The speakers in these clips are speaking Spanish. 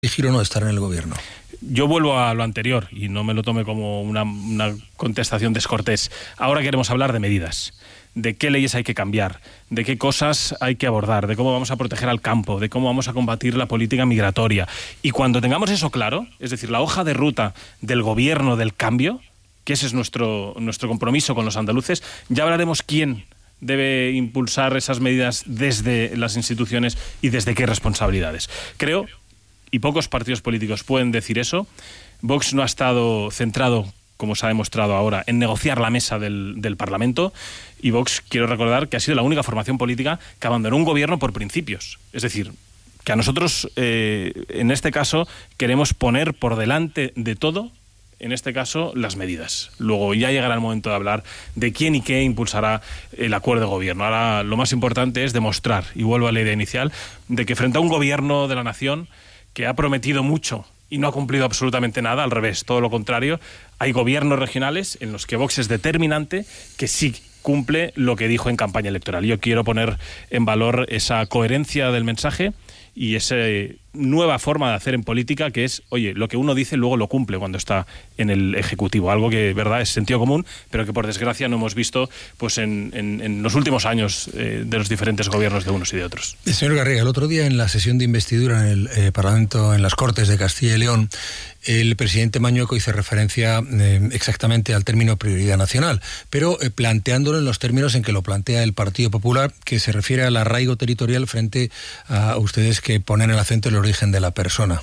elegir o no estar en el gobierno? Yo vuelvo a lo anterior y no me lo tome como una contestación descortés. Ahora queremos hablar de medidas, de qué leyes hay que cambiar, de qué cosas hay que abordar, de cómo vamos a proteger al campo, de cómo vamos a combatir la política migratoria. Y cuando tengamos eso claro, es decir, la hoja de ruta del gobierno del cambio, que ese es nuestro compromiso con los andaluces, ya hablaremos quién debe impulsar esas medidas desde las instituciones y desde qué responsabilidades. Creo, y pocos partidos políticos pueden decir eso, Vox no ha estado centrado, como se ha demostrado ahora, en negociar la mesa del Parlamento, y Vox, quiero recordar, que ha sido la única formación política que abandonó un gobierno por principios. Es decir, que a nosotros, en este caso, queremos poner por delante de todo, en este caso, las medidas. Luego ya llegará el momento de hablar de quién y qué impulsará el acuerdo de gobierno. Ahora lo más importante es demostrar, y vuelvo a la idea inicial, de que frente a un gobierno de la nación que ha prometido mucho y no ha cumplido absolutamente nada, al revés, todo lo contrario, hay gobiernos regionales en los que Vox es determinante, que sí cumple lo que dijo en campaña electoral. Yo quiero poner en valor esa coherencia del mensaje y esa nueva forma de hacer en política, que es, oye, lo que uno dice luego lo cumple cuando está en el Ejecutivo, algo que, verdad, es sentido común, pero que por desgracia no hemos visto pues en los últimos años de los diferentes gobiernos de unos y de otros. Señor Garriga, el otro día en la sesión de investidura en el Parlamento, en las Cortes de Castilla y León, el presidente Mañueco hizo referencia exactamente al término prioridad nacional, pero planteándolo en los términos en que lo plantea el Partido Popular, que se refiere al arraigo territorial frente a ustedes que ponen el acento en el origen de la persona.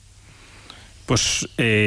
Pues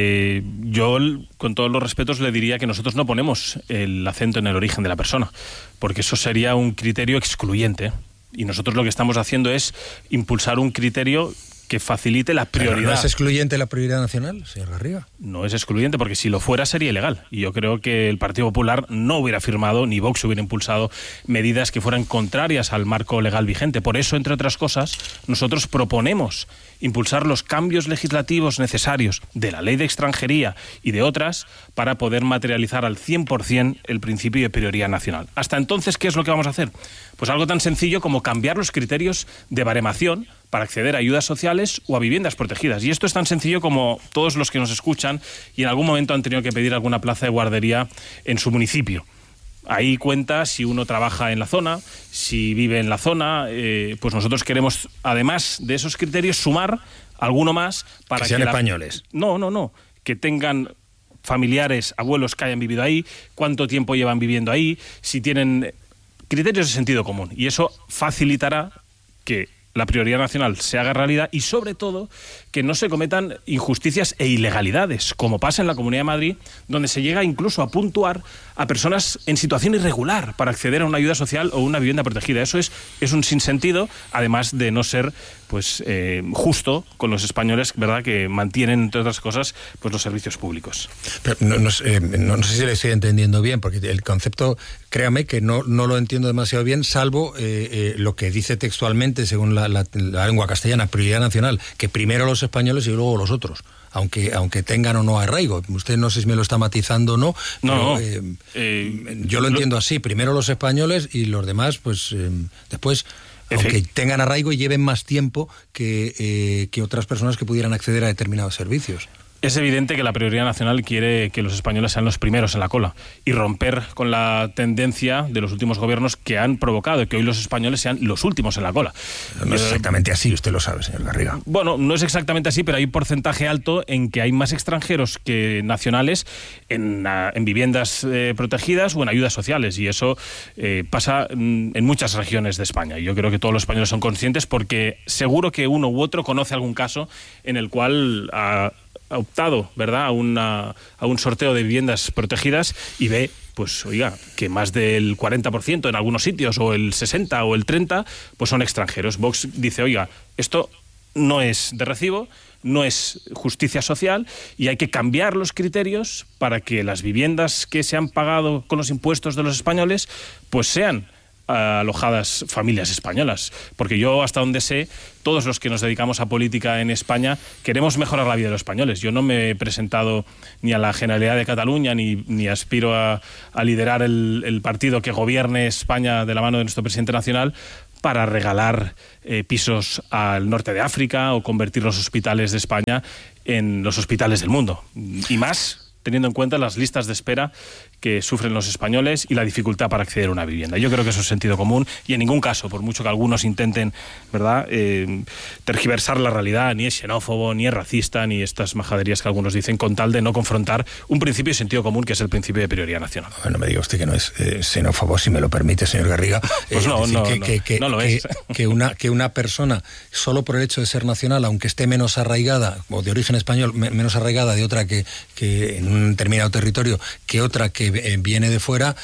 yo, con todos los respetos, le diría que nosotros no ponemos el acento en el origen de la persona, porque eso sería un criterio excluyente, y nosotros lo que estamos haciendo es impulsar un criterio que facilite la prioridad. ¿Pero no es excluyente la prioridad nacional, señor Garriga? No es excluyente, porque si lo fuera sería ilegal. Y yo creo que el Partido Popular no hubiera firmado, ni Vox hubiera impulsado medidas que fueran contrarias al marco legal vigente. Por eso, entre otras cosas, nosotros proponemos impulsar los cambios legislativos necesarios de la ley de extranjería y de otras para poder materializar al 100% el principio de prioridad nacional. Hasta entonces, ¿qué es lo que vamos a hacer? Pues algo tan sencillo como cambiar los criterios de baremación para acceder a ayudas sociales o a viviendas protegidas. Y esto es tan sencillo como todos los que nos escuchan y en algún momento han tenido que pedir alguna plaza de guardería en su municipio. Ahí cuenta si uno trabaja en la zona, si vive en la zona, pues nosotros queremos, además de esos criterios, sumar alguno más para que sean españoles. No, que tengan familiares, abuelos que hayan vivido ahí, cuánto tiempo llevan viviendo ahí, si tienen criterios de sentido común. Y eso facilitará que la prioridad nacional se haga realidad y, sobre todo, que no se cometan injusticias e ilegalidades, como pasa en la Comunidad de Madrid, donde se llega incluso a puntuar a personas en situación irregular para acceder a una ayuda social o una vivienda protegida. Eso es un sinsentido, además de no ser pues justo con los españoles, ¿verdad?, que mantienen, entre otras cosas, pues los servicios públicos. Pero no sé si le estoy entendiendo bien, porque el concepto, créame que no lo entiendo demasiado bien, salvo lo que dice textualmente, según la lengua castellana, prioridad nacional, que primero los españoles y luego los otros, aunque tengan o no arraigo. Usted no sé si me lo está matizando o no, pero yo lo entiendo así, primero los españoles y los demás, pues después, aunque tengan arraigo y lleven más tiempo que otras personas que pudieran acceder a determinados servicios. Es evidente que la prioridad nacional quiere que los españoles sean los primeros en la cola y romper con la tendencia de los últimos gobiernos que han provocado que hoy los españoles sean los últimos en la cola. No es exactamente así, usted lo sabe, señor Garriga. Bueno, no es exactamente así, pero hay un porcentaje alto en que hay más extranjeros que nacionales en viviendas protegidas o en ayudas sociales, y eso pasa en muchas regiones de España. Yo creo que todos los españoles son conscientes, porque seguro que uno u otro conoce algún caso en el cual ha optado, ¿verdad?, a un sorteo de viviendas protegidas y ve, pues oiga, que más del 40% en algunos sitios, o el 60% o el 30%, pues son extranjeros. Vox dice, oiga, esto no es de recibo, no es justicia social, y hay que cambiar los criterios para que las viviendas que se han pagado con los impuestos de los españoles pues sean alojadas familias españolas, porque yo, hasta donde sé, todos los que nos dedicamos a política en España queremos mejorar la vida de los españoles. Yo no me he presentado ni a la Generalidad de Cataluña ni aspiro a liderar el partido que gobierne España de la mano de nuestro presidente nacional para regalar pisos al norte de África o convertir los hospitales de España en los hospitales del mundo. Y más teniendo en cuenta las listas de espera que sufren los españoles y la dificultad para acceder a una vivienda. Yo creo que eso es sentido común y en ningún caso, por mucho que algunos intenten, ¿verdad?, tergiversar la realidad, ni es xenófobo, ni es racista, ni estas majaderías que algunos dicen, con tal de no confrontar un principio de sentido común que es el principio de prioridad nacional. No me diga usted que no es xenófobo, si me lo permite, señor Garriga. Pues no lo es. Que una persona, solo por el hecho de ser nacional, aunque esté menos arraigada, o de origen español, menos arraigada de otra que en un determinado territorio, que otra que viene de fuera,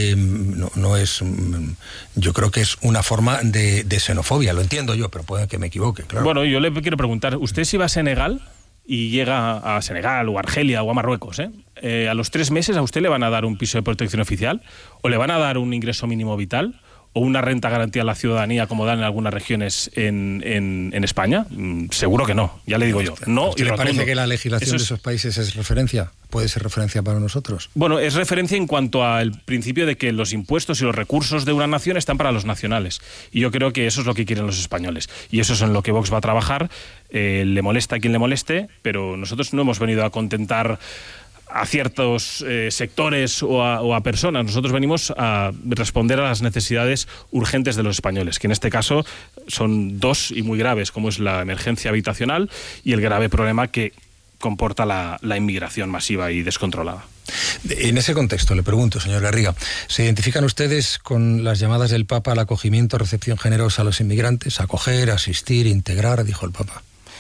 no es, yo creo que es una forma de xenofobia, lo entiendo yo, pero puede que me equivoque, claro. Bueno, yo le quiero preguntar, ¿usted si va a Senegal y llega a Senegal o a Argelia o a Marruecos, a los 3 meses a usted le van a dar un piso de protección oficial o le van a dar un ingreso mínimo vital o una renta garantía a la ciudadanía como dan en algunas regiones en España? Seguro que no, ya le digo yo. No. ¿Le parece que la legislación de esos países es referencia? ¿Puede ser referencia para nosotros? Bueno, es referencia en cuanto al principio de que los impuestos y los recursos de una nación están para los nacionales. Y yo creo que eso es lo que quieren los españoles. Y eso es en lo que Vox va a trabajar. Le molesta a quien le moleste, pero nosotros no hemos venido a contentar a ciertos sectores o a personas. Nosotros venimos a responder a las necesidades urgentes de los españoles, que en este caso son 2 y muy graves, como es la emergencia habitacional y el grave problema que comporta la inmigración masiva y descontrolada. En ese contexto, le pregunto, señor Garriga, ¿se identifican ustedes con las llamadas del Papa al acogimiento, recepción generosa a los inmigrantes? Acoger, asistir, integrar, dijo el Papa.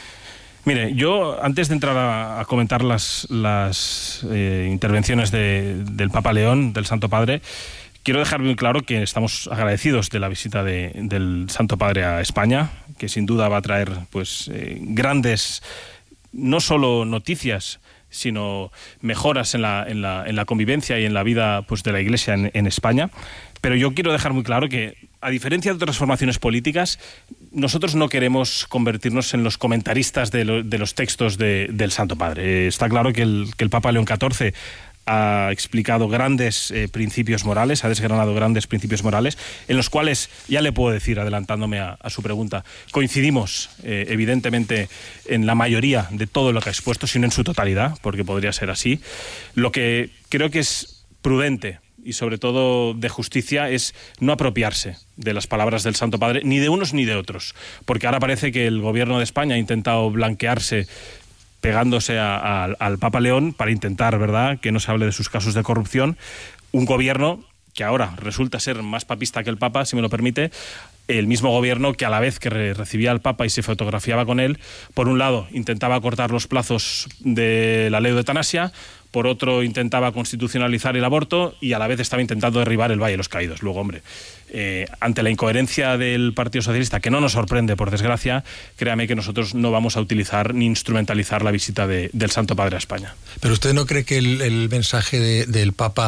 Mire, yo antes de entrar a comentar las intervenciones del Papa León, del Santo Padre, quiero dejar muy claro que estamos agradecidos de la visita del Santo Padre a España, que sin duda va a traer pues grandes, no solo noticias, sino mejoras en la convivencia y en la vida pues de la Iglesia en España. Pero yo quiero dejar muy claro que, a diferencia de otras formaciones políticas, nosotros no queremos convertirnos en los comentaristas de los textos del Santo Padre. Está claro que el Papa León XIV ha explicado grandes principios morales, ha desgranado grandes principios morales, en los cuales, ya le puedo decir, adelantándome a su pregunta, coincidimos evidentemente en la mayoría de todo lo que ha expuesto, sino en su totalidad, porque podría ser así. Lo que creo que es prudente y sobre todo de justicia es no apropiarse de las palabras del Santo Padre, ni de unos ni de otros, porque ahora parece que el gobierno de España ha intentado blanquearse pegándose al Papa León para intentar, ¿verdad?, que no se hable de sus casos de corrupción. Un gobierno que ahora resulta ser más papista que el Papa, si me lo permite, el mismo gobierno que a la vez que recibía al Papa y se fotografiaba con él, por un lado intentaba cortar los plazos de la ley de eutanasia, por otro intentaba constitucionalizar el aborto y a la vez estaba intentando derribar el Valle de los Caídos. Luego, hombre, ante la incoherencia del Partido Socialista, que no nos sorprende, por desgracia, créame que nosotros no vamos a utilizar ni instrumentalizar la visita del Santo Padre a España. ¿Pero usted no cree que el mensaje del Papa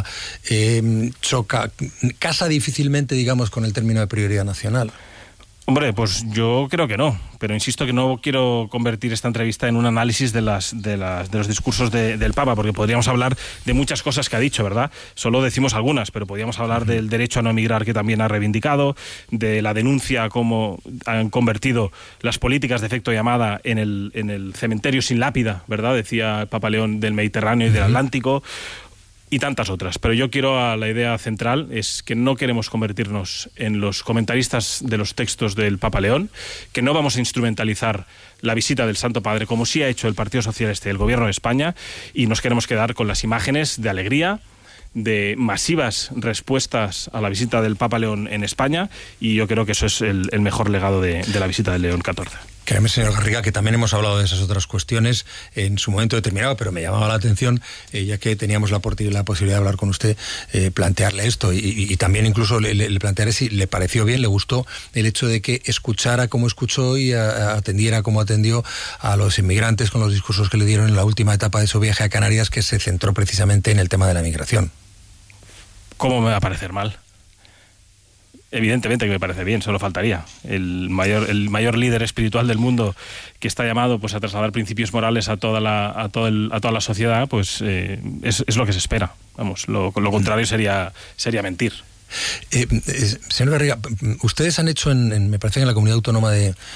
casa difícilmente, digamos, con el término de prioridad nacional? Hombre, pues yo creo que no, pero insisto que no quiero convertir esta entrevista en un análisis de los discursos del Papa, porque podríamos hablar de muchas cosas que ha dicho, ¿verdad? Solo decimos algunas, pero podríamos hablar del derecho a no emigrar, que también ha reivindicado, de la denuncia, cómo han convertido las políticas de efecto llamada en el cementerio sin lápida, ¿verdad? Decía el Papa León, del Mediterráneo y del Atlántico, y tantas otras. Pero yo la idea central es que no queremos convertirnos en los comentaristas de los textos del Papa León, que no vamos a instrumentalizar la visita del Santo Padre como sí ha hecho el Partido Socialista y el Gobierno de España, y nos queremos quedar con las imágenes de alegría, de masivas respuestas a la visita del Papa León en España, y yo creo que eso es el mejor legado de la visita del León XIV. Créeme, señor Garriga, que también hemos hablado de esas otras cuestiones en su momento determinado, pero me llamaba la atención, ya que teníamos la posibilidad de hablar con usted, plantearle esto, y también incluso le plantearé si le pareció bien, le gustó el hecho de que escuchara como escuchó y atendiera como atendió a los inmigrantes con los discursos que le dieron en la última etapa de su viaje a Canarias, que se centró precisamente en el tema de la migración. ¿Cómo me va a parecer mal? Evidentemente que me parece bien, solo faltaría. El mayor líder espiritual del mundo, que está llamado pues a trasladar principios morales a toda la sociedad, pues es lo que se espera. Vamos, lo contrario sería mentir. Señor Garriga, ustedes han hecho, me parece que en la comunidad autónoma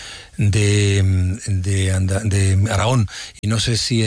de Aragón, y no sé si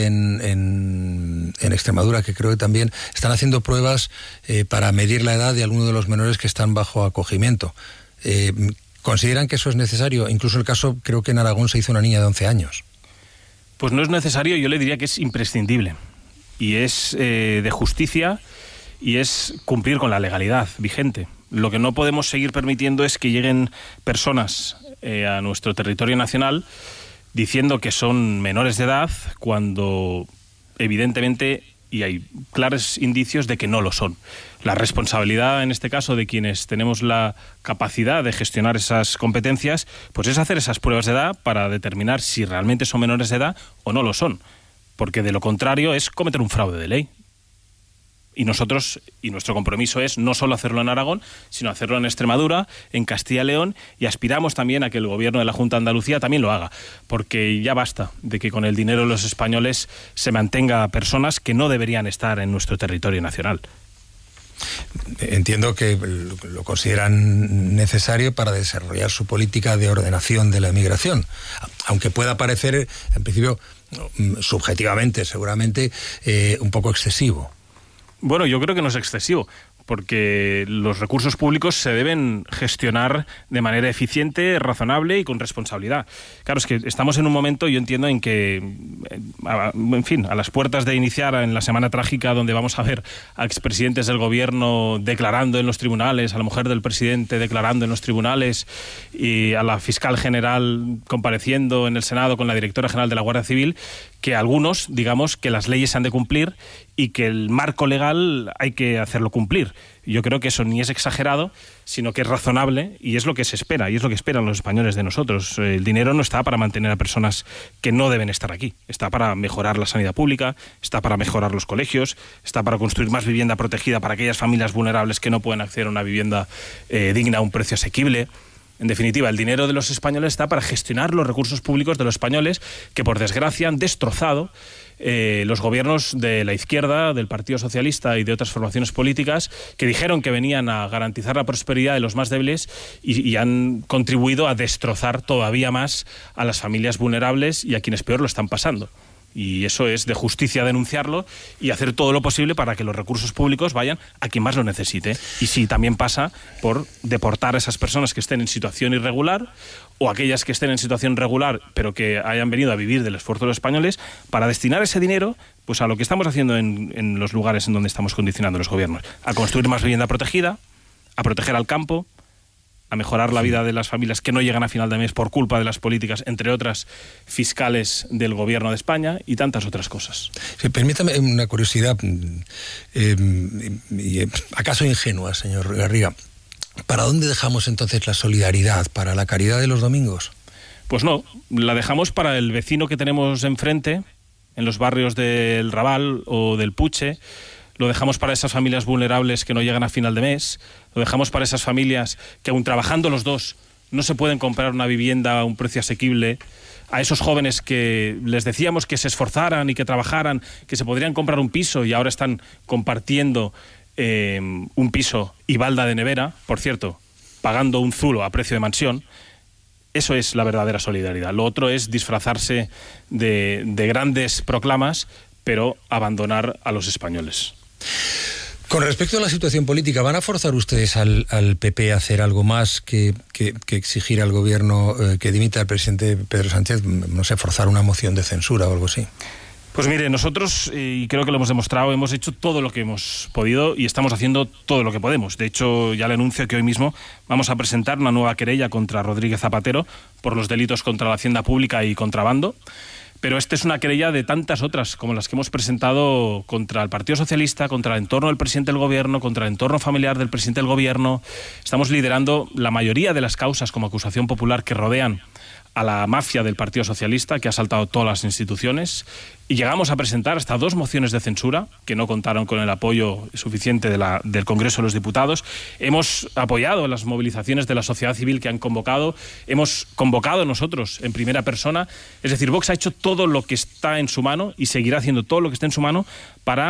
en Extremadura, que creo que también, están haciendo pruebas para medir la edad de algunos de los menores que están bajo acogimiento. ¿Consideran que eso es necesario? Incluso el caso, creo que en Aragón se hizo una niña de 11 años. Pues no es necesario, yo le diría que es imprescindible. Y es de justicia y es cumplir con la legalidad vigente. Lo que no podemos seguir permitiendo es que lleguen personas a nuestro territorio nacional diciendo que son menores de edad cuando evidentemente y hay claros indicios de que no lo son. La responsabilidad, en este caso, de quienes tenemos la capacidad de gestionar esas competencias, pues es hacer esas pruebas de edad para determinar si realmente son menores de edad o no lo son. Porque de lo contrario es cometer un fraude de ley. Y nosotros, y nuestro compromiso es no solo hacerlo en Aragón, sino hacerlo en Extremadura, en Castilla y León, y aspiramos también a que el gobierno de la Junta de Andalucía también lo haga, porque ya basta de que con el dinero de los españoles se mantenga personas que no deberían estar en nuestro territorio nacional. Entiendo que lo consideran necesario para desarrollar su política de ordenación de la emigración, aunque pueda parecer, en principio, subjetivamente, seguramente, un poco excesivo. Bueno, yo creo que no es excesivo, porque los recursos públicos se deben gestionar de manera eficiente, razonable y con responsabilidad. Claro, es que estamos en un momento, yo entiendo, en que, en fin, a las puertas de iniciar en la semana trágica donde vamos a ver a expresidentes del gobierno declarando en los tribunales, a la mujer del presidente declarando en los tribunales y a la fiscal general compareciendo en el Senado con la directora general de la Guardia Civil, que algunos, digamos, que las leyes se han de cumplir y que el marco legal hay que hacerlo cumplir. Yo creo que eso ni es exagerado, sino que es razonable y es lo que se espera, y es lo que esperan los españoles de nosotros. El dinero no está para mantener a personas que no deben estar aquí. Está para mejorar la sanidad pública, está para mejorar los colegios, está para construir más vivienda protegida para aquellas familias vulnerables que no pueden acceder a una vivienda digna a un precio asequible. En definitiva, el dinero de los españoles está para gestionar los recursos públicos de los españoles que, por desgracia, han destrozado los gobiernos de la izquierda, del Partido Socialista y de otras formaciones políticas que dijeron que venían a garantizar la prosperidad de los más débiles y han contribuido a destrozar todavía más a las familias vulnerables y a quienes peor lo están pasando. Y eso es de justicia denunciarlo y hacer todo lo posible para que los recursos públicos vayan a quien más lo necesite. Y sí, también pasa por deportar a esas personas que estén en situación irregular o aquellas que estén en situación regular pero que hayan venido a vivir del esfuerzo de los españoles, para destinar ese dinero pues a lo que estamos haciendo en los lugares en donde estamos condicionando los gobiernos. A construir más vivienda protegida, a proteger al campo, a mejorar la vida de las familias que no llegan a final de mes por culpa de las políticas, entre otras, fiscales del gobierno de España y tantas otras cosas. Sí, permítame una curiosidad, acaso ingenua, señor Garriga. ¿Para dónde dejamos entonces la solidaridad? ¿Para la caridad de los domingos? Pues no, la dejamos para el vecino que tenemos enfrente, en los barrios del Raval o del Puche. Lo dejamos para esas familias vulnerables que no llegan a final de mes. Lo dejamos para esas familias que, aun trabajando los dos, no se pueden comprar una vivienda a un precio asequible. A esos jóvenes que les decíamos que se esforzaran y que trabajaran, que se podrían comprar un piso y ahora están compartiendo un piso y balda de nevera, por cierto, pagando un zulo a precio de mansión. Eso es la verdadera solidaridad. Lo otro es disfrazarse de grandes proclamas, pero abandonar a los españoles. Con respecto a la situación política, ¿van a forzar ustedes al PP a hacer algo más que exigir al gobierno que dimita al presidente Pedro Sánchez, no sé, forzar una moción de censura o algo así? Pues mire, nosotros, y creo que lo hemos demostrado, hemos hecho todo lo que hemos podido y estamos haciendo todo lo que podemos. De hecho, ya le anuncio que hoy mismo vamos a presentar una nueva querella contra Rodríguez Zapatero por los delitos contra la hacienda pública y contrabando. Pero esta es una querella de tantas otras, como las que hemos presentado contra el Partido Socialista, contra el entorno del presidente del gobierno, contra el entorno familiar del presidente del gobierno. Estamos liderando la mayoría de las causas como acusación popular que rodean a la mafia del Partido Socialista, que ha asaltado todas las instituciones, y llegamos a presentar hasta 2 mociones de censura, que no contaron con el apoyo suficiente del Congreso de los Diputados. Hemos apoyado las movilizaciones de la sociedad civil que han convocado, hemos convocado nosotros en primera persona. Es decir, Vox ha hecho todo lo que está en su mano y seguirá haciendo todo lo que esté en su mano para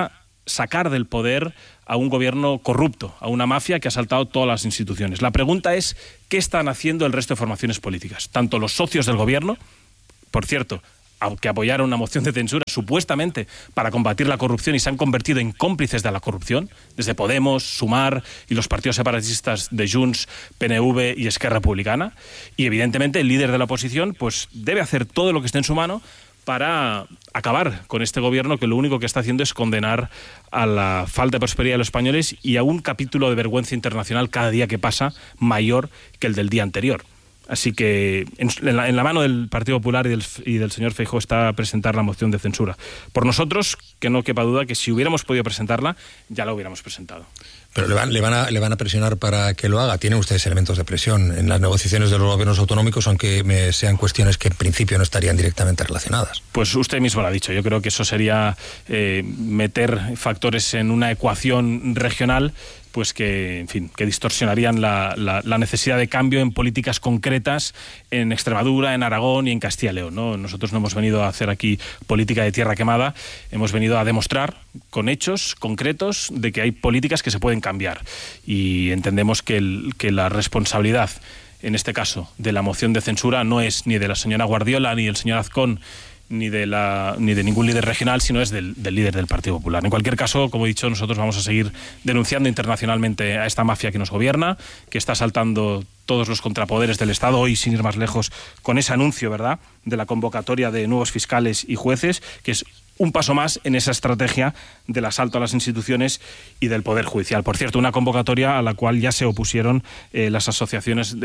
sacar del poder a un gobierno corrupto, a una mafia que ha asaltado todas las instituciones. La pregunta es, ¿qué están haciendo el resto de formaciones políticas? Tanto los socios del gobierno, por cierto, que apoyaron una moción de censura supuestamente para combatir la corrupción y se han convertido en cómplices de la corrupción, desde Podemos, Sumar y los partidos separatistas de Junts, PNV y Esquerra Republicana. Y evidentemente el líder de la oposición pues debe hacer todo lo que esté en su mano para acabar con este gobierno que lo único que está haciendo es condenar a la falta de prosperidad de los españoles y a un capítulo de vergüenza internacional cada día que pasa mayor que el del día anterior. Así que en la mano del Partido Popular y del señor Feijóo está presentar la moción de censura. Por nosotros, que no quepa duda que si hubiéramos podido presentarla, ya la hubiéramos presentado. Pero le van a presionar para que lo haga. ¿Tienen ustedes elementos de presión en las negociaciones de los gobiernos autonómicos, aunque sean cuestiones que en principio no estarían directamente relacionadas? Pues usted mismo lo ha dicho. Yo creo que eso sería meter factores en una ecuación regional pues que, en fin, que distorsionarían la necesidad de cambio en políticas concretas en Extremadura, en Aragón y en Castilla y León, ¿no? Nosotros no hemos venido a hacer aquí política de tierra quemada, hemos venido a demostrar con hechos concretos de que hay políticas que se pueden cambiar y entendemos que la responsabilidad, en este caso, de la moción de censura no es ni de la señora Guardiola ni del señor Azcón, ni de ningún líder regional, sino es del líder del Partido Popular. En cualquier caso, como he dicho, nosotros vamos a seguir denunciando internacionalmente a esta mafia que nos gobierna, que está asaltando todos los contrapoderes del Estado, hoy sin ir más lejos con ese anuncio, ¿verdad?, de la convocatoria de nuevos fiscales y jueces, que es un paso más en esa estrategia del asalto a las instituciones y del Poder Judicial. Por cierto, una convocatoria a la cual ya se opusieron las asociaciones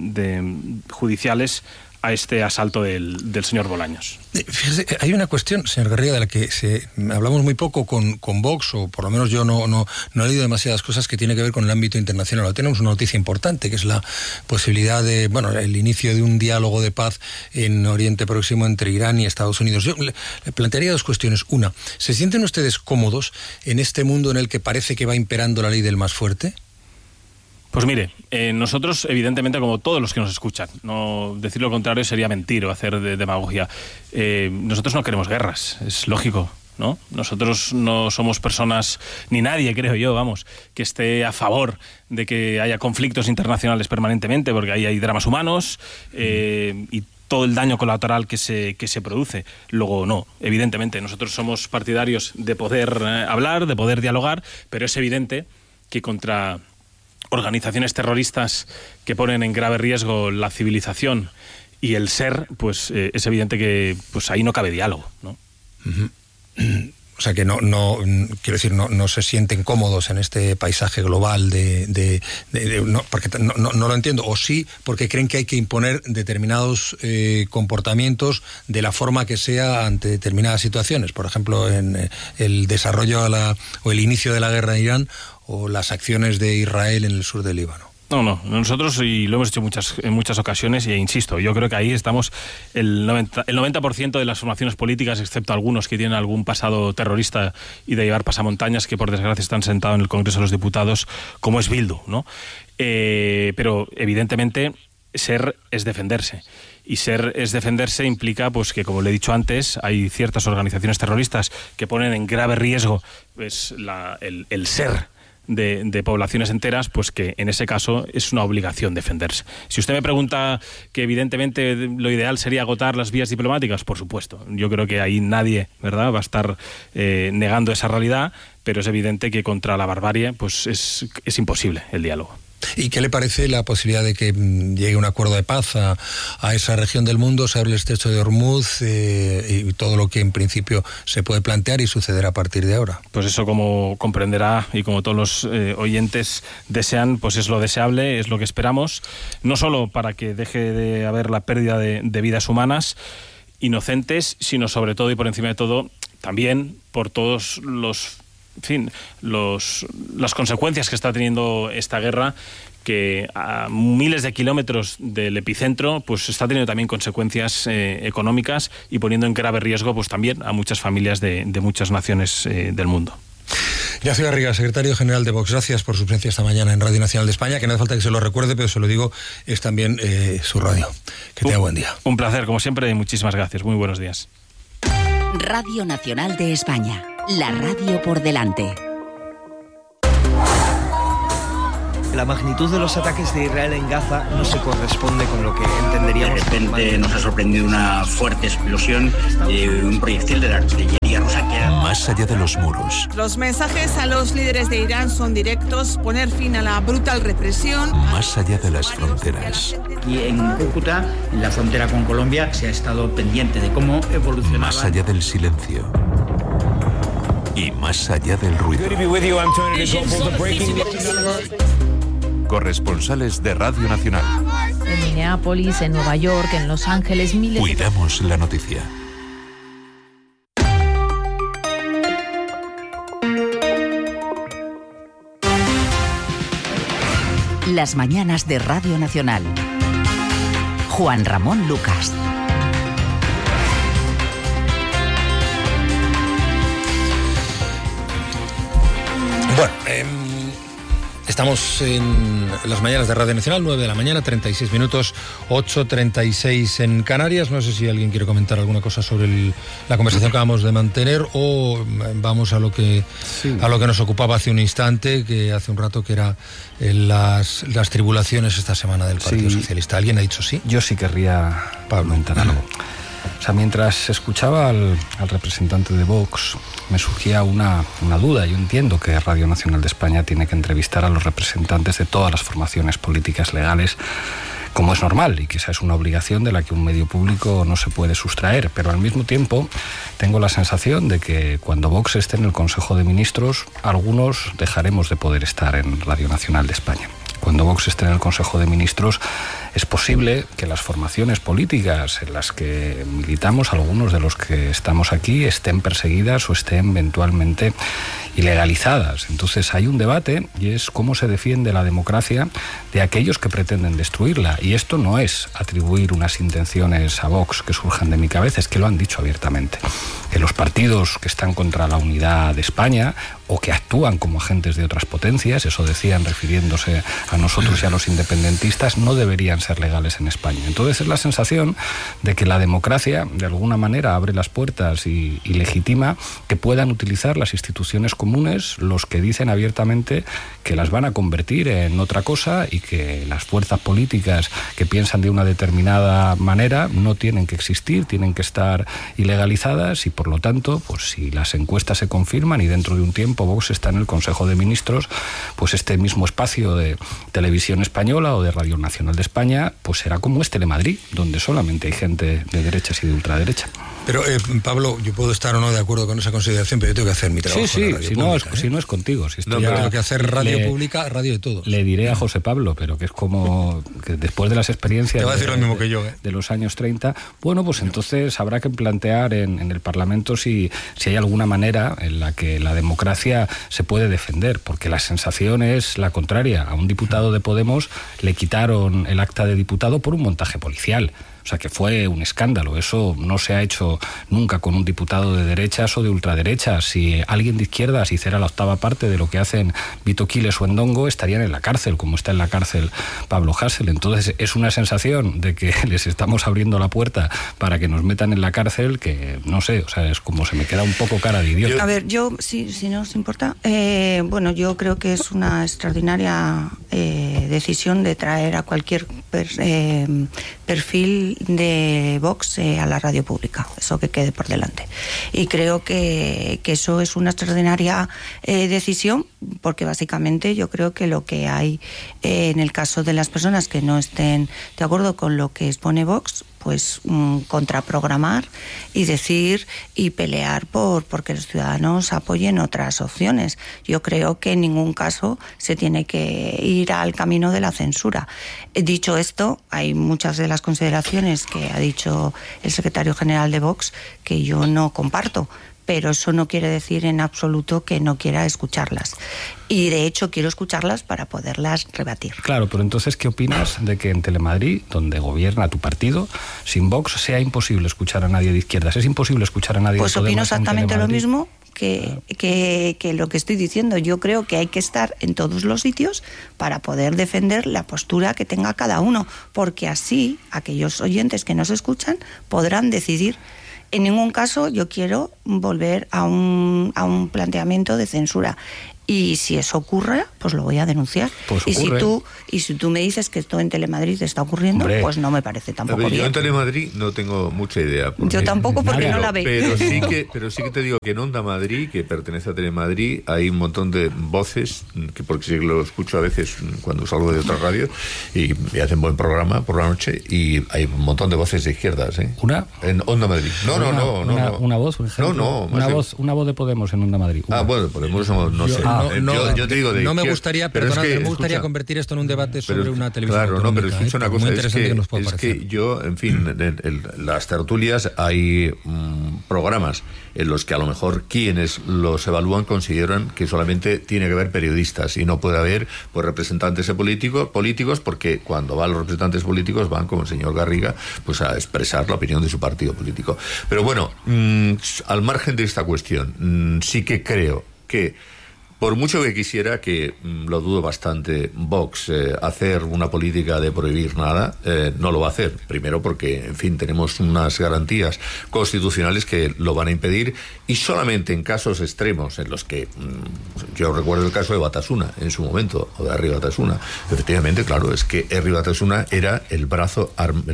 judiciales a este asalto del señor Bolaños. Fíjese, hay una cuestión, señor Garriga, de la que hablamos muy poco con Vox, o por lo menos yo no he leído demasiadas cosas, que tiene que ver con el ámbito internacional. Ahora tenemos una noticia importante, que es la posibilidad el inicio de un diálogo de paz en Oriente Próximo entre Irán y Estados Unidos. Yo le plantearía dos cuestiones. Una, ¿se sienten ustedes cómodos en este mundo en el que parece que va imperando la ley del más fuerte? Pues mire, nosotros, evidentemente, como todos los que nos escuchan, no decir lo contrario sería mentir o hacer demagogia. Nosotros no queremos guerras, es lógico, ¿no? Nosotros no somos personas, ni nadie, creo yo, vamos, que esté a favor de que haya conflictos internacionales permanentemente, porque ahí hay dramas humanos y todo el daño colateral que se produce. Luego, no, evidentemente, nosotros somos partidarios de poder hablar, de poder dialogar, pero es evidente que contra organizaciones terroristas que ponen en grave riesgo la civilización y el ser, pues es evidente que pues ahí no cabe diálogo, ¿no? Uh-huh. O sea que no quiero decir, no se sienten cómodos en este paisaje global no, porque no lo entiendo, o sí porque creen que hay que imponer determinados comportamientos de la forma que sea ante determinadas situaciones, por ejemplo en el desarrollo o el inicio de la guerra en Irán o las acciones de Israel en el sur del Líbano. No, nosotros, y lo hemos hecho en muchas ocasiones, e insisto, yo creo que ahí estamos el 90% de las formaciones políticas, excepto algunos que tienen algún pasado terrorista y de llevar pasamontañas, que por desgracia están sentados en el Congreso de los Diputados, como es Bildu, ¿no? Pero evidentemente ser es defenderse. Y ser es defenderse implica pues que, como le he dicho antes, hay ciertas organizaciones terroristas que ponen en grave riesgo pues, el ser de poblaciones enteras, pues que en ese caso es una obligación defenderse. Si usted me pregunta que evidentemente lo ideal sería agotar las vías diplomáticas, por supuesto. Yo creo que ahí nadie, ¿verdad?, va a estar negando esa realidad, pero es evidente que contra la barbarie pues es imposible el diálogo. ¿Y qué le parece la posibilidad de que llegue un acuerdo de paz a esa región del mundo, se abre el estrecho de Hormuz y todo lo que en principio se puede plantear y suceder a partir de ahora? Pues eso, como comprenderá y como todos los oyentes desean, pues es lo deseable, es lo que esperamos, no solo para que deje de haber la pérdida de vidas humanas inocentes, sino sobre todo y por encima de todo, también por todos las consecuencias que está teniendo esta guerra, que a miles de kilómetros del epicentro pues está teniendo también consecuencias económicas y poniendo en grave riesgo pues también a muchas familias de muchas naciones del mundo. Ignacio Garriga, secretario general de Vox, gracias por su presencia esta mañana en Radio Nacional de España, que no hace falta que se lo recuerde, pero se lo digo, es también su radio. Que tenga buen día. Un placer, como siempre, y muchísimas gracias. Muy buenos días. Radio Nacional de España, La radio por delante. La magnitud de los ataques de Israel en Gaza no se corresponde con lo que entenderíamos. De repente nos ha sorprendido una fuerte explosión de un proyectil de la artillería rusa que era... Más allá de los muros. Los mensajes a los líderes de Irán son directos: poner fin a la brutal represión. Más allá de las fronteras. Y en Cúcuta, en la frontera con Colombia, se ha estado pendiente de cómo evolucionaba. Más allá del silencio. Y más allá del ruido. Corresponsales de Radio Nacional. En Minneapolis, en Nueva York, en Los Ángeles, miles. Cuidamos la noticia. Las mañanas de Radio Nacional. Juan Ramón Lucas. Bueno, estamos en las mañanas de Radio Nacional, 9 de la mañana, 36 minutos, 8:36 en Canarias. No sé si alguien quiere comentar alguna cosa sobre la conversación que acabamos de mantener o vamos a lo que nos ocupaba hace un instante, que hace un rato, que era las tribulaciones esta semana del Partido Socialista. ¿Alguien ha dicho sí? Yo sí querría comentar algo. O sea, mientras escuchaba al representante de Vox, me surgía una duda. Yo entiendo que Radio Nacional de España tiene que entrevistar a los representantes de todas las formaciones políticas legales, como es normal, y que esa es una obligación de la que un medio público no se puede sustraer. Pero al mismo tiempo tengo la sensación de que cuando Vox esté en el Consejo de Ministros, algunos dejaremos de poder estar en Radio Nacional de España. Cuando Vox esté en el Consejo de Ministros, es posible que las formaciones políticas en las que militamos, algunos de los que estamos aquí, estén perseguidas o estén eventualmente ilegalizadas. Entonces hay un debate, y es cómo se defiende la democracia de aquellos que pretenden destruirla. Y esto no es atribuir unas intenciones a Vox que surjan de mi cabeza, es que lo han dicho abiertamente. Que los partidos que están contra la unidad de España o que actúan como agentes de otras potencias, eso decían refiriéndose a nosotros y a los independentistas, no deberían ser legales en España. Entonces es la sensación de que la democracia de alguna manera abre las puertas y legitima que puedan utilizar las instituciones comunes los que dicen abiertamente que las van a convertir en otra cosa, y que las fuerzas políticas que piensan de una determinada manera no tienen que existir, tienen que estar ilegalizadas. Y por lo tanto, pues si las encuestas se confirman y dentro de un tiempo Vox está en el Consejo de Ministros, pues este mismo espacio de Televisión Española o de Radio Nacional de España pues será como es Telemadrid, donde solamente hay gente de derechas y de ultraderecha. Pero, Pablo, yo puedo estar o no de acuerdo con esa consideración, pero yo tengo que hacer mi trabajo. Sí, si no es contigo. Si no, tengo que hacer radio pública, radio de todos. Le diré a José Pablo, pero que es como que después de las experiencias... Te va a decir lo mismo que yo, de los años 30, bueno, pues entonces habrá que plantear en el Parlamento si hay alguna manera en la que la democracia se puede defender, porque la sensación es la contraria. A un diputado de Podemos le quitaron el acta de diputado por un montaje policial. O sea, que fue un escándalo. Eso no se ha hecho nunca con un diputado de derechas o de ultraderechas. Si alguien de izquierdas hiciera la octava parte de lo que hacen Vito Quiles o Endongo, estarían en la cárcel, como está en la cárcel Pablo Hasél. Entonces es una sensación de que les estamos abriendo la puerta para que nos metan en la cárcel, que no sé, o sea, es como se me queda un poco cara de idiota. A ver, yo, si no os importa, bueno, yo creo que es una extraordinaria decisión de traer a cualquier perfil de Vox a la radio pública, eso que quede por delante. Y creo que eso es una extraordinaria decisión, porque básicamente yo creo que lo que hay en el caso de las personas que no estén de acuerdo con lo que expone Vox, pues contraprogramar y decir y pelear porque los ciudadanos apoyen otras opciones. Yo creo que en ningún caso se tiene que ir al camino de la censura. Dicho esto, hay muchas de las consideraciones que ha dicho el secretario general de Vox que yo no comparto, pero eso no quiere decir en absoluto que no quiera escucharlas. Y de hecho quiero escucharlas para poderlas rebatir. Claro, pero entonces, ¿qué opinas de que en Telemadrid, donde gobierna tu partido, sin Vox sea imposible escuchar a nadie de izquierdas? ¿Es imposible escuchar a nadie de Podemos? Pues opino exactamente lo mismo que lo que estoy diciendo. Yo creo que hay que estar en todos los sitios para poder defender la postura que tenga cada uno, porque así aquellos oyentes que nos escuchan podrán decidir En ningún caso yo quiero volver a un planteamiento de censura. Y si eso ocurre, pues lo voy a denunciar. Pues y si tú me dices que esto en Telemadrid está ocurriendo, pues no me parece tampoco bien. Yo en Telemadrid no tengo mucha idea. Yo tampoco, porque no la veo. Pero sí que te digo que en Onda Madrid, que pertenece a Telemadrid, hay un montón de voces, que porque sí lo escucho a veces cuando salgo de otra radio, y hacen buen programa por la noche, y hay un montón de voces de izquierdas. ¿Una? En Onda Madrid. ¿Una voz, por ejemplo? Una voz de Podemos en Onda Madrid. Bueno, Podemos no sé. Yo te digo no me gustaría, me gustaría convertir esto en un debate sobre una televisión. Claro, no, pero escucha una cosa, es que yo, en fin, en las tertulias hay programas en los que a lo mejor quienes los evalúan consideran que solamente tiene que haber periodistas y no puede haber pues representantes políticos, porque cuando van los representantes políticos van, como el señor Garriga, pues a expresar la opinión de su partido político. Pero bueno, al margen de esta cuestión, sí que creo que por mucho que quisiera, que lo dudo bastante, Vox hacer una política de prohibir nada, no lo va a hacer. Primero porque, en fin, tenemos unas garantías constitucionales que lo van a impedir, y solamente en casos extremos en los que, yo recuerdo el caso de Batasuna en su momento, o de Herri Batasuna. Efectivamente, claro, es que Herri Batasuna era el brazo,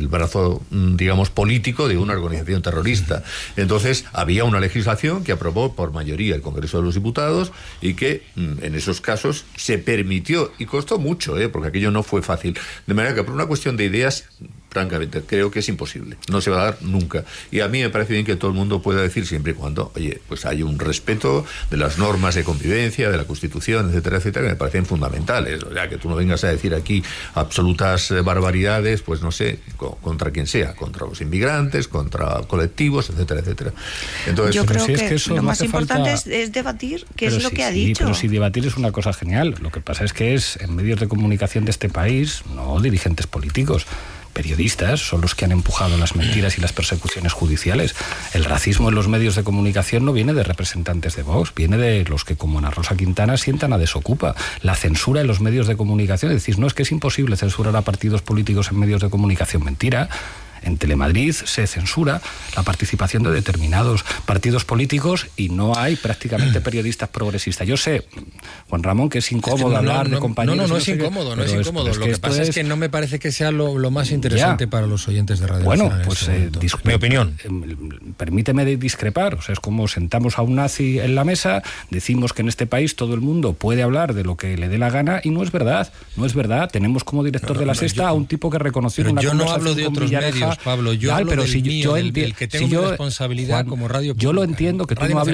digamos, político de una organización terrorista. Entonces, había una legislación que aprobó por mayoría el Congreso de los Diputados y que en esos casos se permitió, y costó mucho, porque aquello no fue fácil, de manera que por una cuestión de ideas, francamente, creo que es imposible, no se va a dar nunca. Y a mí me parece bien que todo el mundo pueda decir, siempre y cuando, oye, pues hay un respeto de las normas de convivencia, de la Constitución, etcétera, etcétera, que me parecen fundamentales. O sea, que tú no vengas a decir aquí absolutas barbaridades, pues no sé, contra quien sea, contra los inmigrantes, contra colectivos, etcétera, etcétera. Entonces, yo creo que eso lo más importante es debatir qué es lo que ha dicho. Pero si debatir es una cosa genial, lo que pasa es que es en medios de comunicación de este país, no dirigentes políticos. Periodistas son los que han empujado las mentiras y las persecuciones judiciales. El racismo en los medios de comunicación no viene de representantes de Vox, viene de los que, como Ana Rosa Quintana, sientan a Desokupa. La censura en los medios de comunicación, decís, no, es que es imposible censurar a partidos políticos en medios de comunicación. Mentira. En Telemadrid se censura la participación de determinados partidos políticos y no hay prácticamente periodistas progresistas. Yo sé, Juan Ramón, que es incómodo hablar de compañeros. No es incómodo, no es incómodo. Lo que pasa es que no me parece que sea lo más interesante para los oyentes de Radio Nacional. Bueno, pues mi opinión. Permíteme discrepar. O sea, es como sentamos a un nazi en la mesa, decimos que en este país todo el mundo puede hablar de lo que le dé la gana, y no es verdad. No es verdad. Tenemos como director de la Sexta a un tipo que reconoció una conversación. Yo no hablo de otros medios, Pablo, yo hablo del mío, del que tengo mi responsabilidad, Juan, como radio pública. Yo lo entiendo que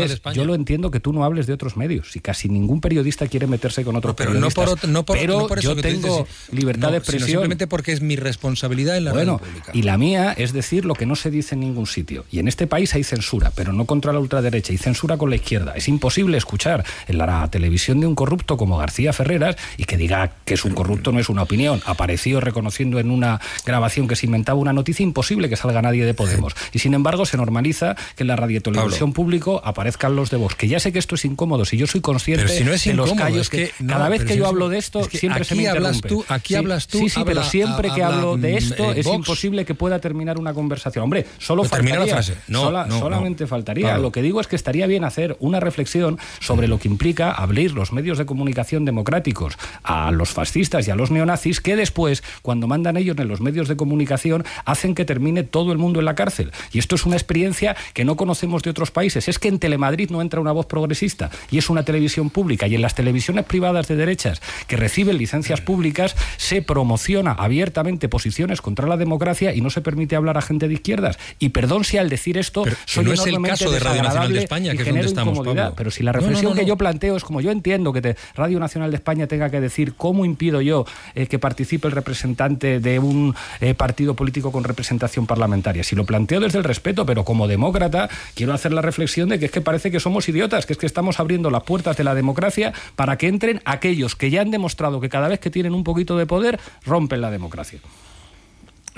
tú no hables de otros medios. Si casi ningún periodista quiere meterse con otros periodistas. Pero yo tengo libertad de expresión. Sino simplemente porque es mi responsabilidad en la radio pública. Y la mía es decir lo que no se dice en ningún sitio. Y en este país hay censura, pero no contra la ultraderecha, y censura con la izquierda. Es imposible escuchar en la televisión de un corrupto como García Ferreras y que diga que es un corrupto no es una opinión. Apareció reconociendo en una grabación que se inventaba una noticia. Imposible que salga nadie de Podemos. Y sin embargo se normaliza que en la radiotelevisión público aparezcan los de Vox. Que ya sé que esto es incómodo, si yo soy consciente de los callos que cada vez que yo hablo de esto siempre se me interrumpe. Aquí hablas tú. Sí, pero siempre que hablo de esto es imposible que pueda terminar una conversación. Hombre, solo faltaría. Solamente faltaría. Pablo. Lo que digo es que estaría bien hacer una reflexión sobre lo que implica abrir los medios de comunicación democráticos a los fascistas y a los neonazis, que después, cuando mandan ellos en los medios de comunicación, hacen que termine todo el mundo en la cárcel. Y esto es una experiencia que no conocemos de otros países. Es que en Telemadrid no entra una voz progresista y es una televisión pública, y en las televisiones privadas de derechas que reciben licencias públicas se promociona abiertamente posiciones contra la democracia y no se permite hablar a gente de izquierdas. Y perdón si al decir esto soy no es el caso de Radio Nacional de España, que es donde estamos, Pablo. Pero si la reflexión que yo planteo es como yo entiendo que Radio Nacional de España tenga que decir cómo impido yo que participe el representante de un partido político con representación parlamentaria. Si lo planteo desde el respeto, pero como demócrata quiero hacer la reflexión de que es que parece que somos idiotas, que es que estamos abriendo las puertas de la democracia para que entren aquellos que ya han demostrado que cada vez que tienen un poquito de poder rompen la democracia.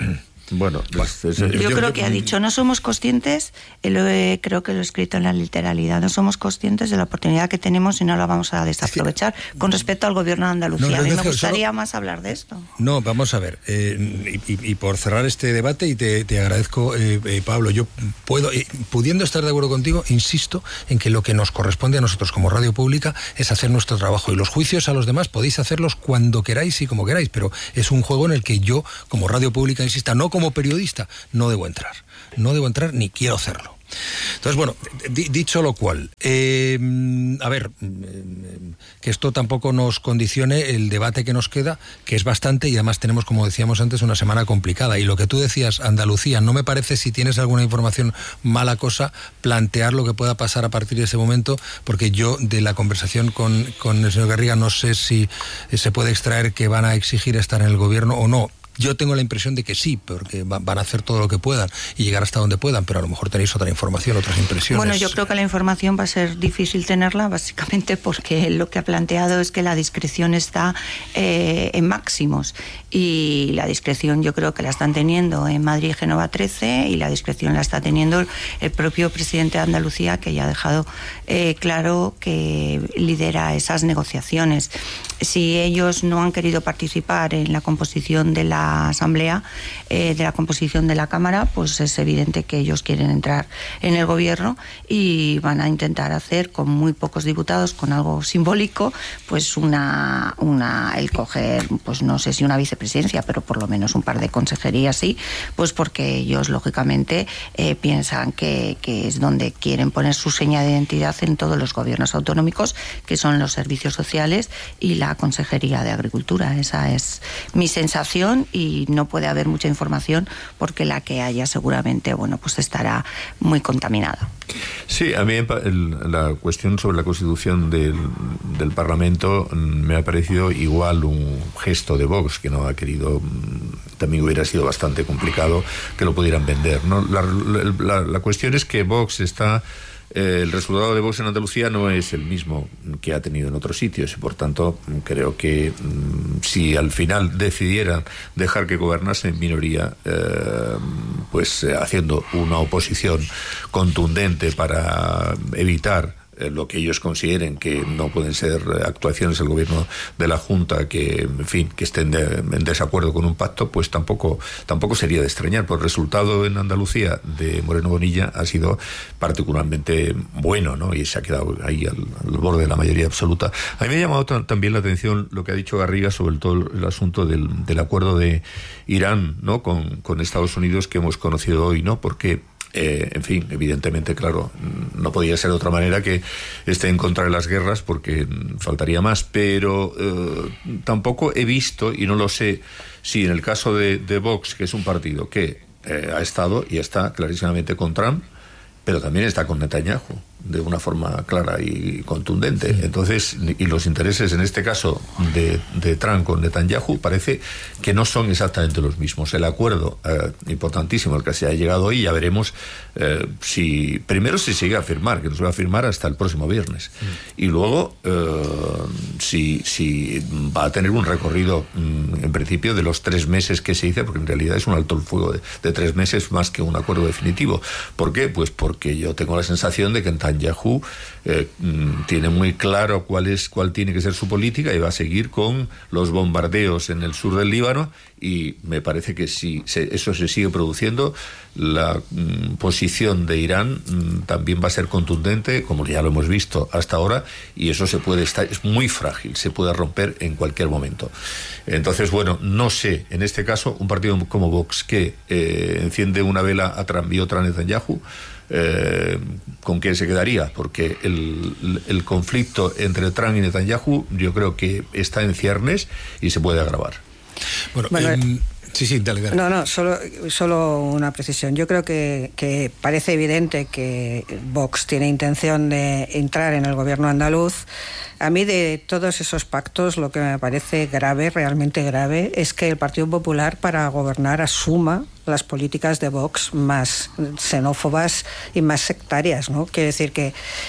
Bueno, yo creo que ha dicho, no somos conscientes, creo que lo he escrito en la literalidad, no somos conscientes de la oportunidad que tenemos y no la vamos a desaprovechar con respecto al gobierno de Andalucía. A mí me gustaría más hablar de esto. No, vamos a ver, y por cerrar este debate, y te agradezco, Pablo, yo pudiendo estar de acuerdo contigo, insisto en que lo que nos corresponde a nosotros como radio pública es hacer nuestro trabajo, y los juicios a los demás podéis hacerlos cuando queráis y como queráis, pero es un juego en el que yo, como radio pública, insista, no como periodista, no debo entrar ni quiero hacerlo. Entonces, bueno, dicho lo cual, a ver, que esto tampoco nos condicione el debate que nos queda, que es bastante, y además tenemos, como decíamos antes, una semana complicada. Y lo que tú decías, Andalucía, no me parece, si tienes alguna información, mala cosa plantear lo que pueda pasar a partir de ese momento, porque yo de la conversación con el señor Garriga no sé si se puede extraer que van a exigir estar en el gobierno o no. Yo tengo la impresión de que sí, porque van a hacer todo lo que puedan y llegar hasta donde puedan, pero a lo mejor tenéis otra información, otras impresiones. Bueno, yo creo que la información va a ser difícil tenerla, básicamente porque lo que ha planteado es que la discreción está en máximos, y la discreción yo creo que la están teniendo en Madrid y Génova 13, y la discreción la está teniendo el propio presidente de Andalucía, que ya ha dejado claro que lidera esas negociaciones. Si ellos no han querido participar en la composición de la Asamblea, de la composición de la Cámara, pues es evidente que ellos quieren entrar en el gobierno y van a intentar hacer con muy pocos diputados, con algo simbólico, pues el coger, pues no sé si una vicepresidencia, pero por lo menos un par de consejerías, sí, pues porque ellos lógicamente piensan que es donde quieren poner su seña de identidad en todos los gobiernos autonómicos, que son los servicios sociales y la Consejería de Agricultura. Esa es mi sensación, y no puede haber mucha información porque la que haya seguramente, bueno, pues estará muy contaminada. Sí, a mí la cuestión sobre la constitución del Parlamento me ha parecido igual un gesto de Vox, que no ha querido, también hubiera sido bastante complicado que lo pudieran vender, ¿no? La cuestión es que Vox está... el resultado de Vox en Andalucía no es el mismo que ha tenido en otros sitios, y por tanto creo que si al final decidieran dejar que gobernase en minoría, pues haciendo una oposición contundente para evitar lo que ellos consideren que no pueden ser actuaciones del gobierno de la Junta que, en fin, que estén en desacuerdo con un pacto, pues tampoco sería de extrañar. Por el resultado en Andalucía de Moreno Bonilla ha sido particularmente bueno, ¿no? Y se ha quedado ahí al borde de la mayoría absoluta. A mí me ha llamado también la atención lo que ha dicho Garriga sobre todo el asunto del acuerdo de Irán, ¿no? con Estados Unidos, que hemos conocido hoy, ¿no? Porque en fin, evidentemente, claro, no podía ser de otra manera que esté en contra de las guerras, porque faltaría más, pero tampoco he visto, y no lo sé, si en el caso de Vox, que es un partido que ha estado y está clarísimamente con Trump, pero también está con Netanyahu, de una forma clara y contundente. Entonces, y los intereses en este caso de Trump con Netanyahu parece que no son exactamente los mismos. El acuerdo importantísimo al que se ha llegado hoy, ya veremos si primero se sigue a firmar, que no se va a firmar hasta el próximo viernes, y luego si va a tener un recorrido en principio de los 3 meses que se dice, porque en realidad es un alto el fuego de 3 meses más que un acuerdo definitivo. ¿Por qué? Pues porque yo tengo la sensación de que Netanyahu tiene muy claro cuál tiene que ser su política, y va a seguir con los bombardeos en el sur del Líbano, y me parece que si eso se sigue produciendo, la posición de Irán también va a ser contundente, como ya lo hemos visto hasta ahora, y eso es muy frágil, se puede romper en cualquier momento. Entonces, bueno, no sé, en este caso, un partido como Vox que enciende una vela a Trump y otra a Netanyahu, ¿con quién se quedaría? Porque el conflicto entre Trump y Netanyahu yo creo que está en ciernes y se puede agravar. Bueno, sí, dale. No, solo una precisión. Yo creo que parece evidente que Vox tiene intención de entrar en el gobierno andaluz. A mí, de todos esos pactos, lo que me parece grave, realmente grave, es que el Partido Popular, para gobernar, asuma las políticas de Vox más xenófobas y más sectarias, ¿no? Quiere decir que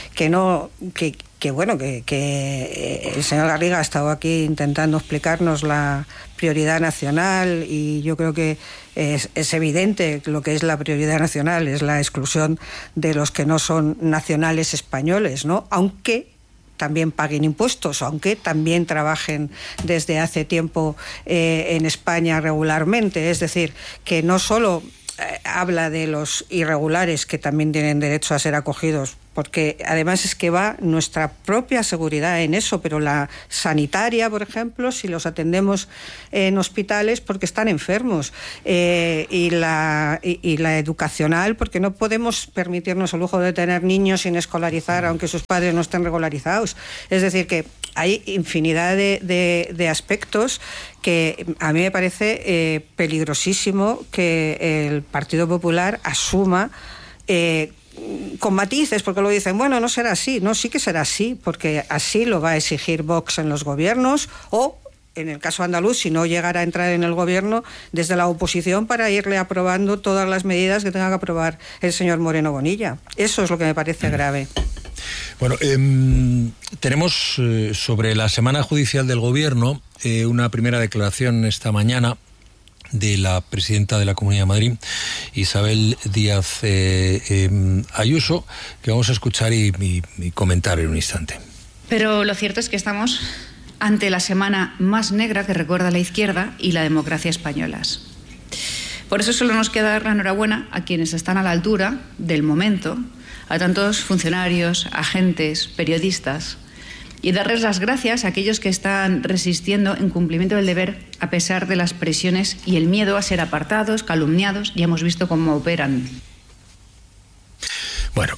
el señor Garriga ha estado aquí intentando explicarnos la prioridad nacional, y yo creo que es evidente lo que es la prioridad nacional, es la exclusión de los que no son nacionales españoles, ¿no? Aunque también paguen impuestos, aunque también trabajen desde hace tiempo en España regularmente. Es decir, que no solo habla de los irregulares, que también tienen derecho a ser acogidos, porque además es que va nuestra propia seguridad en eso, pero la sanitaria, por ejemplo, si los atendemos en hospitales porque están enfermos, y la educacional, porque no podemos permitirnos el lujo de tener niños sin escolarizar aunque sus padres no estén regularizados. Es decir, que hay infinidad de aspectos que a mí me parece peligrosísimo que el Partido Popular asuma con matices, porque lo dicen, bueno, no será así. No, sí que será así, porque así lo va a exigir Vox en los gobiernos, o en el caso andaluz, si no llegara a entrar en el gobierno, desde la oposición, para irle aprobando todas las medidas que tenga que aprobar el señor Moreno Bonilla. Eso es lo que me parece grave. Bueno, tenemos sobre la semana judicial del gobierno una primera declaración esta mañana de la presidenta de la Comunidad de Madrid, Isabel Díaz Ayuso, que vamos a escuchar y comentar en un instante. Pero lo cierto es que estamos ante la semana más negra que recuerda la izquierda y la democracia españolas. Por eso solo nos queda dar la enhorabuena a quienes están a la altura del momento, a tantos funcionarios, agentes, periodistas, y darles las gracias a aquellos que están resistiendo en cumplimiento del deber a pesar de las presiones y el miedo a ser apartados, calumniados. Ya hemos visto cómo operan. Bueno,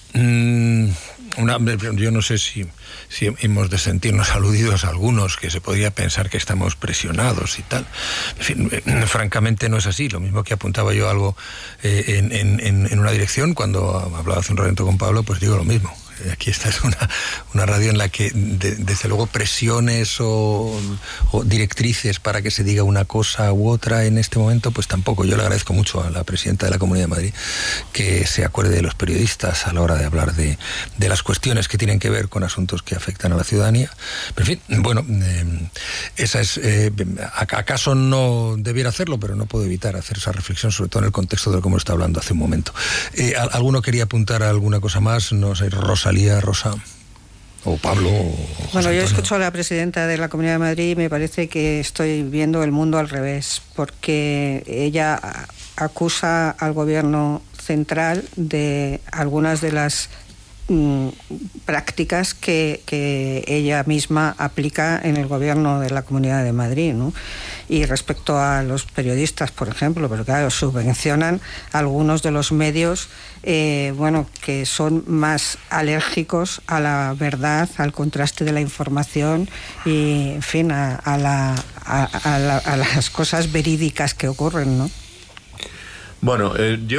yo no sé si hemos de sentirnos aludidos a algunos, que se podría pensar que estamos presionados y tal. En fin, francamente no es así. Lo mismo que apuntaba yo algo en una dirección, cuando hablaba hace un rato con Pablo, pues digo lo mismo. Aquí esta es una radio en la que desde luego presiones o directrices para que se diga una cosa u otra en este momento, pues tampoco. Yo le agradezco mucho a la presidenta de la Comunidad de Madrid que se acuerde de los periodistas a la hora de hablar de las cuestiones que tienen que ver con asuntos que afectan a la ciudadanía. Pero en fin, bueno, esa es acaso no debiera hacerlo, pero no puedo evitar hacer esa reflexión, sobre todo en el contexto de lo que hemos estado hablando hace un momento. ¿Alguno quería apuntar a alguna cosa más? No sé, Rosa, o Pablo, o bueno, yo escucho a la presidenta de la Comunidad de Madrid y me parece que estoy viendo el mundo al revés, porque ella acusa al gobierno central de algunas de las prácticas que ella misma aplica en el gobierno de la Comunidad de Madrid, ¿no? Y respecto a los periodistas, por ejemplo, pero claro, subvencionan algunos de los medios que son más alérgicos a la verdad, al contraste de la información y, en fin, a las cosas verídicas que ocurren, ¿no? Bueno,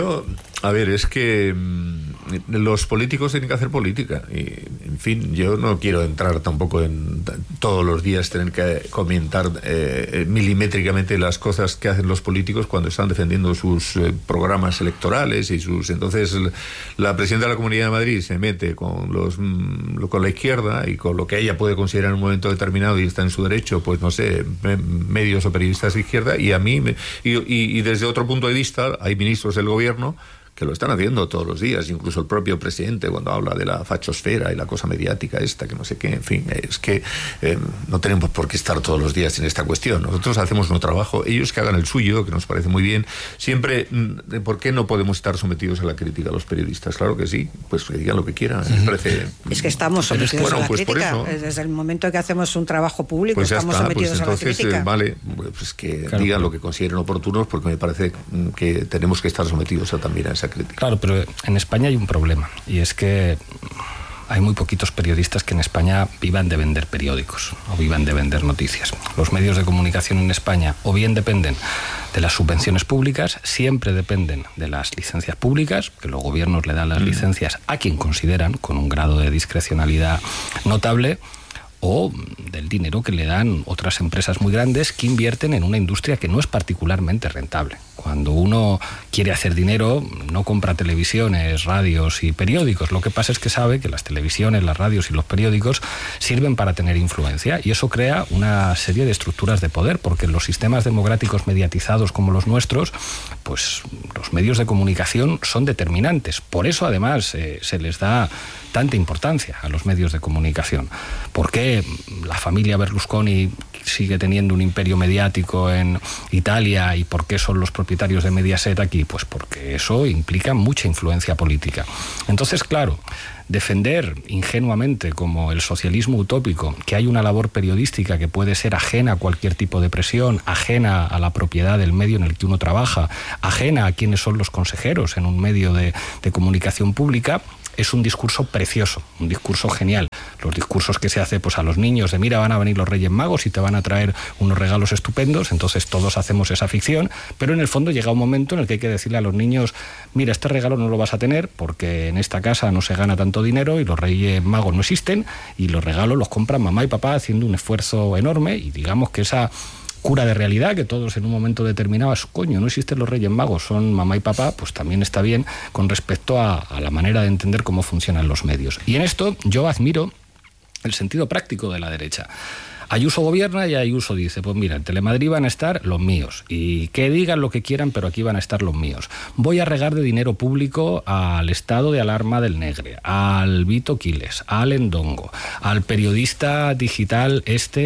es que los políticos tienen que hacer política y, en fin, yo no quiero entrar tampoco en todos los días tener que comentar milimétricamente las cosas que hacen los políticos cuando están defendiendo sus programas electorales y entonces la presidenta de la Comunidad de Madrid se mete con la izquierda y con lo que ella puede considerar en un momento determinado, y está en su derecho, pues no sé, medios o periodistas de izquierda, y a mí y desde otro punto de vista hay ministros del gobierno que lo están haciendo todos los días, incluso el propio presidente cuando habla de la fachosfera y la cosa mediática esta, que no sé qué, en fin, es que no tenemos por qué estar todos los días en esta cuestión. Nosotros hacemos nuestro trabajo, ellos que hagan el suyo, que nos parece muy bien. Siempre, ¿por qué no podemos estar sometidos a la crítica los periodistas? Claro que sí, pues que digan lo que quieran. Me parece... Es que estamos sometidos a la crítica. Desde el momento que hacemos un trabajo público, pues estamos sometidos a la crítica. Vale, pues que digan lo que consideren oportunos, porque me parece que tenemos que estar sometidos también a esa crítica. Claro, pero en España hay un problema, y es que hay muy poquitos periodistas que en España vivan de vender periódicos o vivan de vender noticias. Los medios de comunicación en España o bien dependen de las subvenciones públicas, siempre dependen de las licencias públicas, que los gobiernos le dan las licencias a quien consideran, con un grado de discrecionalidad notable, o del dinero que le dan otras empresas muy grandes que invierten en una industria que no es particularmente rentable. Cuando uno quiere hacer dinero, no compra televisiones, radios y periódicos. Lo que pasa es que sabe que las televisiones, las radios y los periódicos sirven para tener influencia, y eso crea una serie de estructuras de poder, porque en los sistemas democráticos mediatizados como los nuestros, pues los medios de comunicación son determinantes. Por eso, además, se les da tanta importancia a los medios de comunicación. ¿Por qué la familia Berlusconi sigue teniendo un imperio mediático en Italia y por qué son los propietarios de Mediaset aquí? Pues porque eso implica mucha influencia política. Entonces, claro, defender ingenuamente, como el socialismo utópico, que hay una labor periodística que puede ser ajena a cualquier tipo de presión, ajena a la propiedad del medio en el que uno trabaja, ajena a quiénes son los consejeros en un medio de comunicación pública, es un discurso precioso, un discurso genial. Los discursos que se hace pues a los niños de mira, van a venir los Reyes Magos y te van a traer unos regalos estupendos, entonces todos hacemos esa ficción, pero en el fondo llega un momento en el que hay que decirle a los niños, mira, este regalo no lo vas a tener porque en esta casa no se gana tanto dinero y los Reyes Magos no existen y los regalos los compran mamá y papá haciendo un esfuerzo enorme, y digamos que esa cura de realidad que todos en un momento determinado, coño, no existen los Reyes Magos, son mamá y papá, pues también está bien con respecto a la manera de entender cómo funcionan los medios. Y en esto yo admiro el sentido práctico de la derecha. Ayuso gobierna y Ayuso dice, pues mira, en Telemadrid van a estar los míos, y que digan lo que quieran, pero aquí van a estar los míos. Voy a regar de dinero público al estado de alarma del Negre, al Vito Quiles, al Endongo, al periodista digital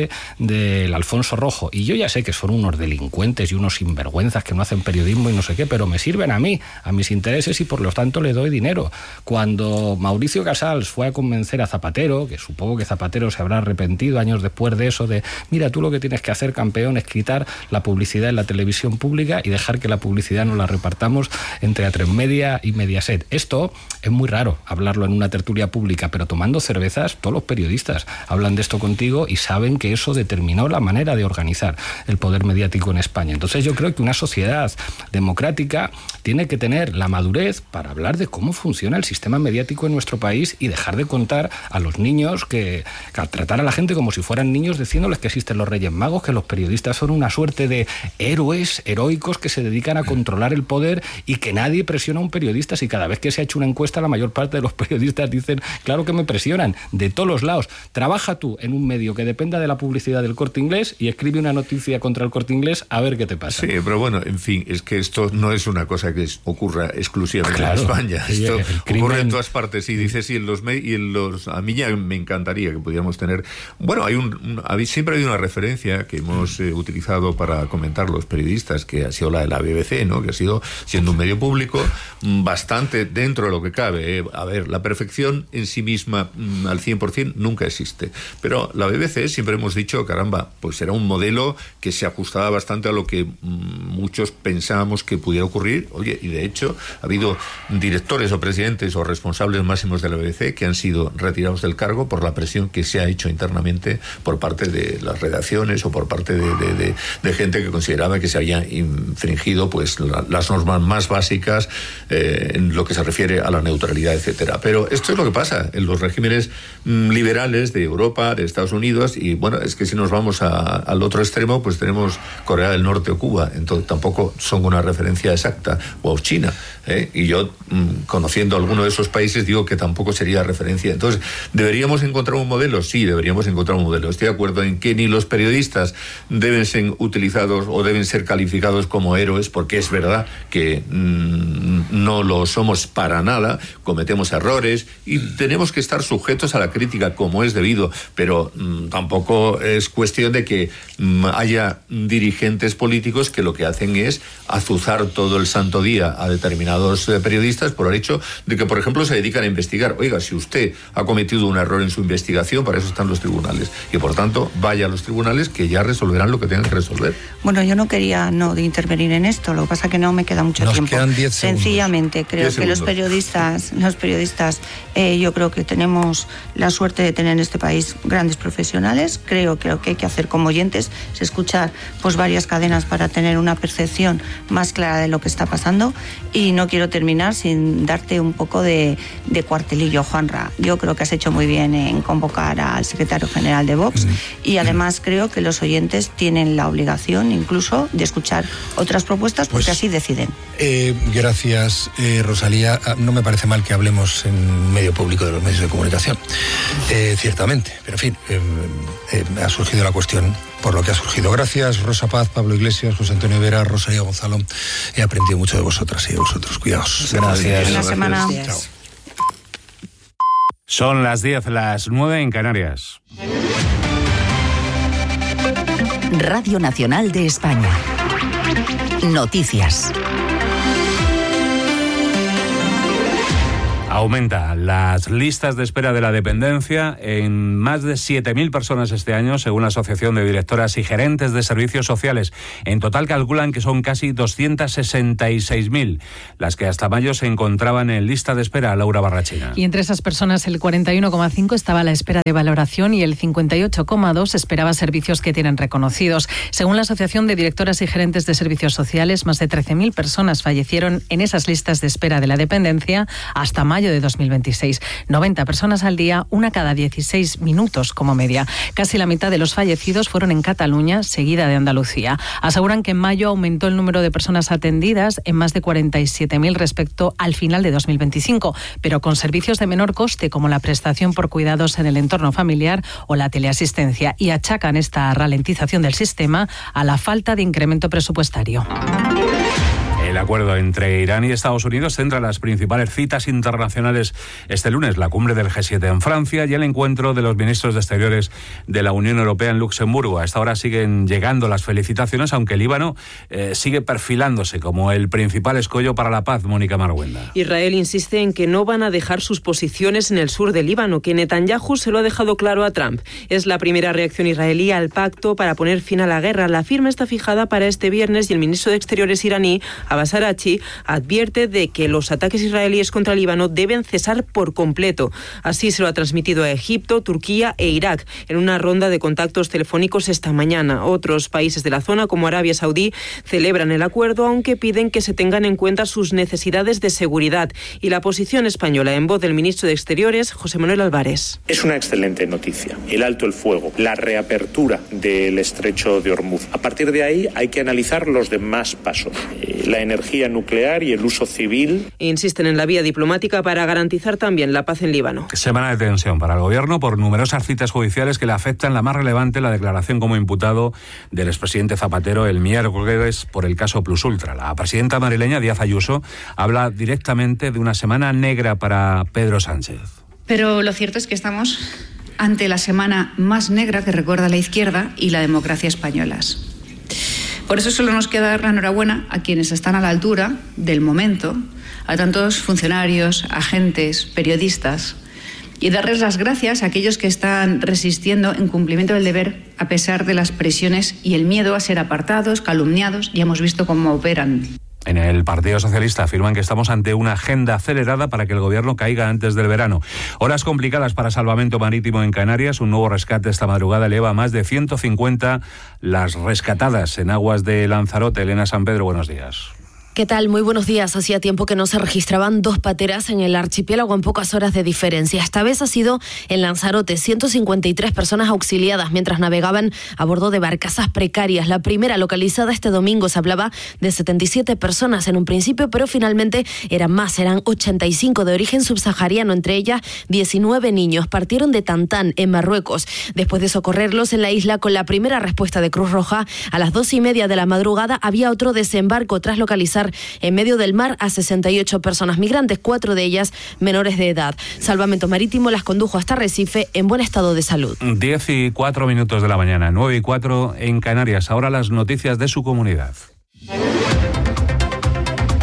del Alfonso Rojo, y yo ya sé que son unos delincuentes y unos sinvergüenzas que no hacen periodismo y no sé qué, pero me sirven a mí, a mis intereses, y por lo tanto le doy dinero. Cuando Mauricio Casals fue a convencer a Zapatero, que supongo que Zapatero se habrá arrepentido años después de eso, de mira, tú lo que tienes que hacer, campeón, es quitar la publicidad en la televisión pública y dejar que la publicidad nos la repartamos entre Atresmedia y Mediaset. Esto es muy raro hablarlo en una tertulia pública, pero tomando cervezas todos los periodistas hablan de esto contigo y saben que eso determinó la manera de organizar el poder mediático en España. Entonces yo creo que una sociedad democrática tiene que tener la madurez para hablar de cómo funciona el sistema mediático en nuestro país y dejar de contar a los niños que tratar a la gente como si fueran niños, diciéndoles que existen los Reyes Magos, que los periodistas son una suerte de héroes heroicos que se dedican a controlar el poder y que nadie presiona a un periodista. Si cada vez que se ha hecho una encuesta la mayor parte de los periodistas dicen, claro que me presionan, de todos los lados. Trabaja tú en un medio que dependa de la publicidad del Corte Inglés y escribe una noticia contra el Corte Inglés a ver qué te pasa. Sí, pero bueno, en fin, es que esto no es una cosa que ocurra exclusivamente en España. Esto ocurre en todas partes. Y dices, a mí ya me encantaría que pudiéramos tener... Bueno, siempre hay una referencia que hemos utilizado para comentar los periodistas, que ha sido la de la BBC, ¿no? Que ha sido, siendo un medio público, bastante dentro de lo que cabe. A ver, la perfección en sí misma al 100% nunca existe. Pero la BBC siempre hemos dicho, caramba, pues era un modelo que se ajustaba bastante a lo que muchos pensábamos que pudiera ocurrir. Oye, y de hecho ha habido directores o presidentes o responsables máximos de la BBC que han sido retirados del cargo por la presión que se ha hecho internamente por parte de las redacciones o por parte de gente que consideraba que se había infringido pues las normas más básicas en lo que se refiere a la neutralidad, etcétera. Pero esto es lo que pasa en los regímenes liberales de Europa, de Estados Unidos, y bueno, es que si nos vamos al otro extremo, pues tenemos Corea del Norte o Cuba, entonces tampoco son una referencia exacta, o China, y yo, conociendo alguno de esos países, digo que tampoco sería referencia. Entonces, ¿deberíamos encontrar un modelo? Sí, deberíamos encontrar un modelo. Estoy de acuerdo en que ni los periodistas deben ser utilizados o deben ser calificados como héroes, porque es verdad que no lo somos para nada, cometemos errores y tenemos que estar sujetos a la crítica como es debido, pero tampoco es cuestión de que haya dirigentes políticos que lo que hacen es azuzar todo el santo día a determinados periodistas por el hecho de que, por ejemplo, se dedican a investigar. Oiga, si usted ha cometido un error en su investigación, para eso están los tribunales, y por tanto tanto, vaya a los tribunales, que ya resolverán lo que tengan que resolver. Bueno, yo no quería de intervenir en esto, lo que pasa es que no me queda mucho tiempo. Quedan 10 Sencillamente, creo que los periodistas, yo creo que tenemos la suerte de tener en este país grandes profesionales. Creo que lo que hay que hacer como oyentes es escuchar pues varias cadenas para tener una percepción más clara de lo que está pasando, y no quiero terminar sin darte un poco de cuartelillo, Juanra. Yo creo que has hecho muy bien en convocar al secretario general de Vox, y además creo que los oyentes tienen la obligación incluso de escuchar otras propuestas, porque así deciden. Gracias, Rosalía. No me parece mal que hablemos en medio público de los medios de comunicación, ciertamente, pero en fin, ha surgido la cuestión por lo que ha surgido. Gracias, Rosa Paz, Pablo Iglesias, José Antonio Vera, Rosalía Gonzalo. He aprendido mucho de vosotras y de vosotros. Cuidaos. Gracias. Buena semana. Chao. Son las 10, las 9 en Canarias. Radio Nacional de España. Noticias. Aumenta las listas de espera de la dependencia en más de 7.000 personas este año, según la Asociación de Directoras y Gerentes de Servicios Sociales. En total calculan que son casi 266.000 las que hasta mayo se encontraban en lista de espera. Laura Barrachina. Y entre esas personas el 41,5 estaba a la espera de valoración y el 58,2 esperaba servicios que tienen reconocidos. Según la Asociación de Directoras y Gerentes de Servicios Sociales, más de 13.000 personas fallecieron en esas listas de espera de la dependencia hasta mayo de 2026. 90 personas al día, una cada 16 minutos como media. Casi la mitad de los fallecidos fueron en Cataluña, seguida de Andalucía. Aseguran que en mayo aumentó el número de personas atendidas en más de 47.000 respecto al final de 2025, pero con servicios de menor coste como la prestación por cuidados en el entorno familiar o la teleasistencia, y achacan esta ralentización del sistema a la falta de incremento presupuestario. El acuerdo entre Irán y Estados Unidos centra las principales citas internacionales este lunes: la cumbre del G7 en Francia y el encuentro de los ministros de Exteriores de la Unión Europea en Luxemburgo. A esta hora siguen llegando las felicitaciones, aunque el Líbano sigue perfilándose como el principal escollo para la paz. Mónica Marguenda. Israel insiste en que no van a dejar sus posiciones en el sur del Líbano, que Netanyahu se lo ha dejado claro a Trump. Es la primera reacción israelí al pacto para poner fin a la guerra. La firma está fijada para este viernes y el ministro de Exteriores iraní, Abbas Araghchi, advierte de que los ataques israelíes contra el Líbano deben cesar por completo. Así se lo ha transmitido a Egipto, Turquía e Irak en una ronda de contactos telefónicos esta mañana. Otros países de la zona, como Arabia Saudí, celebran el acuerdo, aunque piden que se tengan en cuenta sus necesidades de seguridad. Y la posición española, en voz del ministro de Exteriores, José Manuel Álvarez. Es una excelente noticia. El alto el fuego, la reapertura del estrecho de Hormuz. A partir de ahí hay que analizar los demás pasos. La energía nuclear y el uso civil. Insisten en la vía diplomática para garantizar también la paz en Líbano. Semana de tensión para el gobierno por numerosas citas judiciales que le afectan. La más relevante, la declaración como imputado del expresidente Zapatero el miércoles por el caso Plus Ultra. La presidenta madrileña, Díaz Ayuso, habla directamente de una semana negra para Pedro Sánchez. Pero lo cierto es que estamos ante la semana más negra que recuerda la izquierda y la democracia españolas. Por eso solo nos queda dar la enhorabuena a quienes están a la altura del momento, a tantos funcionarios, agentes, periodistas, y darles las gracias a aquellos que están resistiendo en cumplimiento del deber a pesar de las presiones y el miedo a ser apartados, calumniados. Ya hemos visto cómo operan. En el Partido Socialista afirman que estamos ante una agenda acelerada para que el gobierno caiga antes del verano. Horas complicadas para Salvamento Marítimo en Canarias. Un nuevo rescate esta madrugada eleva a más de 150 las rescatadas en aguas de Lanzarote. Elena San Pedro, buenos días. ¿Qué tal? Muy buenos días. Hacía tiempo que no se registraban dos pateras en el archipiélago en pocas horas de diferencia. Esta vez ha sido en Lanzarote. 153 personas auxiliadas mientras navegaban a bordo de barcazas precarias. La primera, localizada este domingo, se hablaba de 77 personas en un principio, pero finalmente eran más. Eran 85 de origen subsahariano, entre ellas 19 niños. Partieron de Tantán, en Marruecos. Después de socorrerlos en la isla con la primera respuesta de Cruz Roja, a las 2:30 de la madrugada había otro desembarco tras localizar en medio del mar a 68 personas migrantes, 4 de ellas menores de edad. Salvamento Marítimo las condujo hasta Recife en buen estado de salud. 10:04 de la mañana, 9:04 en Canarias. Ahora las noticias de su comunidad.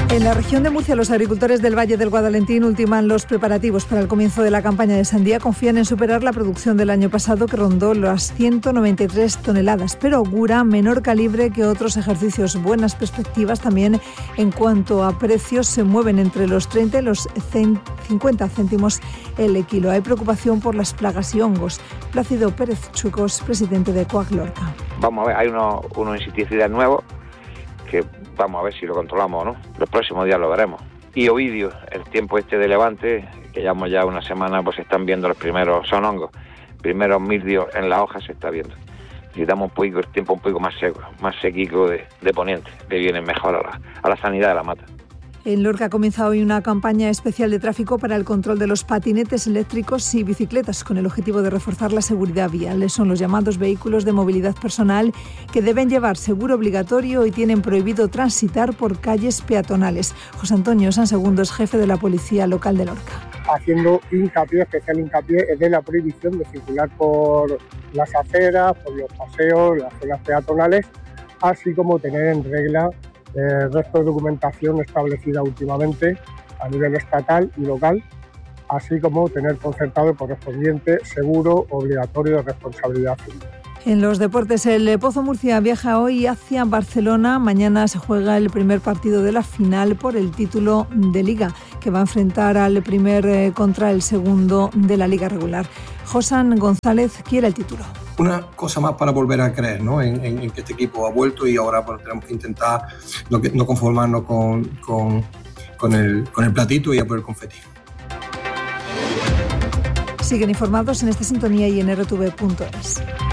En la región de Murcia, los agricultores del Valle del Guadalentín ultiman los preparativos para el comienzo de la campaña de sandía. Confían en superar la producción del año pasado, que rondó las 193 toneladas, pero augura menor calibre que otros ejercicios. Buenas perspectivas también en cuanto a precios, se mueven entre los 30 y los 50 céntimos el kilo. Hay preocupación por las plagas y hongos. Plácido Pérez Chucos, presidente de Coag Lorca. Vamos a ver, hay unos insecticidas nuevos que vamos a ver si lo controlamos o no. Los próximos días lo veremos. Y Ovidio, el tiempo de levante, que llevamos ya una semana, pues se están viendo los primeros, son hongos, primeros mildios en la hoja se está viendo. Necesitamos el tiempo un poco más seco, más sequico de poniente, que viene mejor a la sanidad de la mata. En Lorca ha comenzado hoy una campaña especial de tráfico para el control de los patinetes eléctricos y bicicletas, con el objetivo de reforzar la seguridad vial. Son los llamados vehículos de movilidad personal, que deben llevar seguro obligatorio y tienen prohibido transitar por calles peatonales. José Antonio Sansegundo es jefe de la Policía Local de Lorca. Haciendo especial hincapié de la prohibición de circular por las aceras, por los paseos, las zonas peatonales, así como tener en regla el resto de documentación establecida últimamente a nivel estatal y local, así como tener concertado el correspondiente seguro obligatorio de responsabilidad civil. En los deportes, el Pozo Murcia viaja hoy hacia Barcelona. Mañana se juega el primer partido de la final por el título de Liga, que va a enfrentar al primer contra el segundo de la Liga regular. Josan González quiere el título. Una cosa más para volver a creer, ¿no? en que este equipo ha vuelto, y ahora tenemos que intentar no conformarnos con el platito y a por el confeti. Siguen informados en esta sintonía y en rtv.es.